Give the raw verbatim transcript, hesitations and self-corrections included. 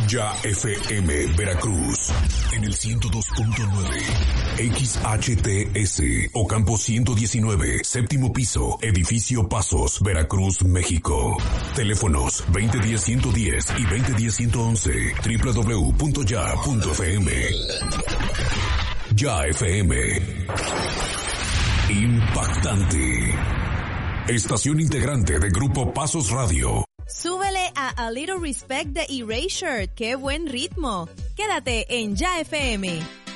Ya F M Veracruz en el ciento dos punto nueve, X H T S Ocampo ciento diecinueve, séptimo piso, edificio Pasos, Veracruz, México. Teléfonos veinte diez ciento diez y veinte diez ciento once, doble u doble u doble u punto ya punto f m. Ya F M. Impactante. Estación integrante de Grupo Pasos Radio. Súbele a A Little Respect de Erasure. ¡Qué buen ritmo! Quédate en Ya F M.